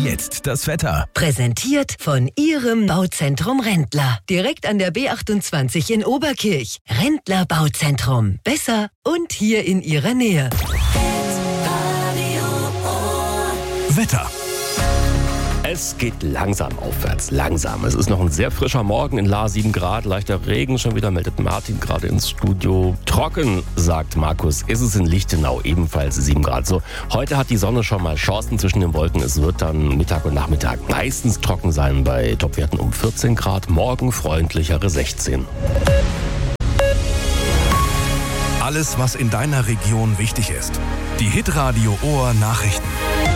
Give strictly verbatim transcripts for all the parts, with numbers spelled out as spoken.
jetzt das Wetter. Präsentiert von Ihrem Bauzentrum Rendler. Direkt an der B achtundzwanzig in Oberkirch. Rendler Bauzentrum. Besser und hier in Ihrer Nähe. Wetter. Es geht langsam aufwärts, langsam. Es ist noch ein sehr frischer Morgen in Lahr, sieben Grad, leichter Regen. Schon wieder meldet Martin gerade ins Studio. Trocken, sagt Markus, ist es in Lichtenau, ebenfalls sieben Grad. So, heute hat die Sonne schon mal Chancen zwischen den Wolken. Es wird dann Mittag und Nachmittag meistens trocken sein bei Topwerten um vierzehn Grad. Morgen freundlichere sechzehn. Alles, was in deiner Region wichtig ist. Die Hitradio Ohr Nachrichten.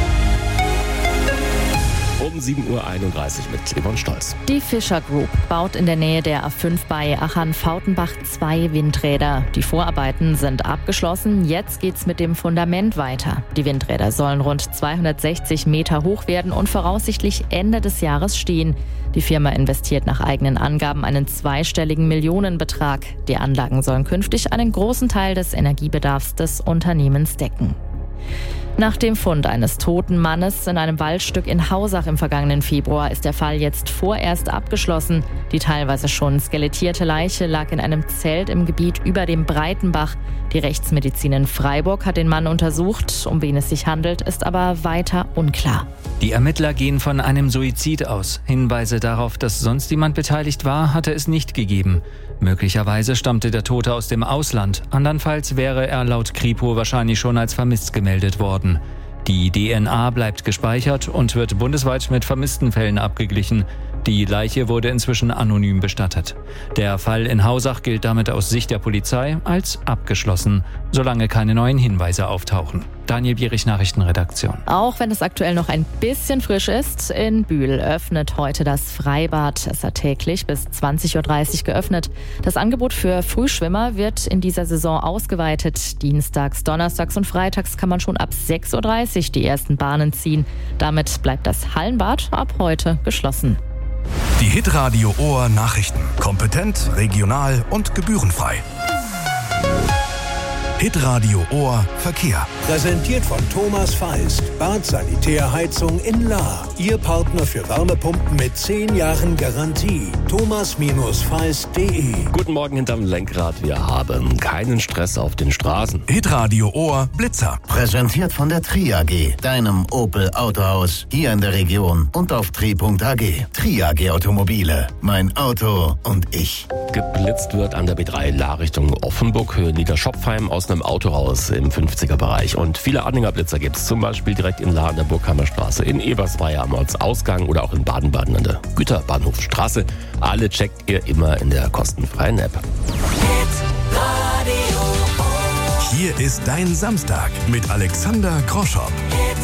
Um sieben Uhr einunddreißig mit Yvonne Stolz. Die Fischer Group baut in der Nähe der A fünf bei Achern-Fautenbach zwei Windräder. Die Vorarbeiten sind abgeschlossen. Jetzt geht's mit dem Fundament weiter. Die Windräder sollen rund zweihundertsechzig Meter hoch werden und voraussichtlich Ende des Jahres stehen. Die Firma investiert nach eigenen Angaben einen zweistelligen Millionenbetrag. Die Anlagen sollen künftig einen großen Teil des Energiebedarfs des Unternehmens decken. Nach dem Fund eines toten Mannes in einem Waldstück in Hausach im vergangenen Februar ist der Fall jetzt vorerst abgeschlossen. Die teilweise schon skelettierte Leiche lag in einem Zelt im Gebiet über dem Breitenbach. Die Rechtsmedizin in Freiburg hat den Mann untersucht. Um wen es sich handelt, ist aber weiter unklar. Die Ermittler gehen von einem Suizid aus. Hinweise darauf, dass sonst jemand beteiligt war, hatte es nicht gegeben. Möglicherweise stammte der Tote aus dem Ausland. Andernfalls wäre er laut Kripo wahrscheinlich schon als vermisst gemeldet worden. Die D N A bleibt gespeichert und wird bundesweit mit vermissten Fällen abgeglichen. Die Leiche wurde inzwischen anonym bestattet. Der Fall in Hausach gilt damit aus Sicht der Polizei als abgeschlossen, solange keine neuen Hinweise auftauchen. Daniel Bierich, Nachrichtenredaktion. Auch wenn es aktuell noch ein bisschen frisch ist, in Bühl öffnet heute das Freibad. Es hat täglich bis zwanzig Uhr dreißig geöffnet. Das Angebot für Frühschwimmer wird in dieser Saison ausgeweitet. Dienstags, donnerstags und freitags kann man schon ab sechs Uhr dreißig die ersten Bahnen ziehen. Damit bleibt das Hallenbad ab heute geschlossen. Die Hitradio Ohr Nachrichten. Kompetent, regional und gebührenfrei. Hitradio Ohr Verkehr. Präsentiert von Thomas Feist. Bad Sanitärheizung in Lahr. Ihr Partner für Wärmepumpen mit zehn Jahren Garantie. thomas feist punkt de. Guten Morgen hinterm Lenkrad. Wir haben keinen Stress auf den Straßen. Hitradio Ohr Blitzer. Präsentiert von der Tri A G, deinem Opel Autohaus hier in der Region und auf tri punkt a g. Tri A G Automobile. Mein Auto und ich. Geblitzt wird an der B drei Lahr Richtung Offenburg, Höhe Niederschopfheim, aus einem Autohaus im fünfziger Bereich. Und viele Anhängerblitzer gibt es zum Beispiel direkt in Lahr an der Burghammer Straße, in Ebersweier am Ortsausgang oder auch in Baden-Baden an der Güterbahnhofstraße. Alle checkt ihr immer in der kostenfreien App. Hier ist dein Samstag mit Alexander Groschopp.